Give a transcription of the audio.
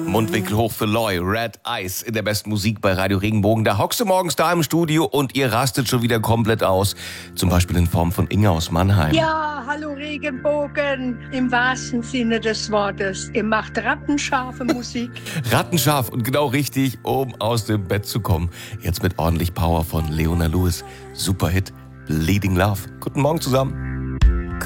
Mundwinkel hoch für Loy, Red Eyes in der besten Musik bei Radio Regenbogen. Da hockst du morgens da im Studio und ihr rastet schon wieder komplett aus. Zum Beispiel in Form von Inge aus Mannheim. Ja, hallo Regenbogen, im wahrsten Sinne des Wortes. Ihr macht rattenscharfe Musik. Rattenscharf und genau richtig, um aus dem Bett zu kommen. Jetzt mit ordentlich Power von Leona Lewis. Superhit Bleeding Love. Guten Morgen zusammen.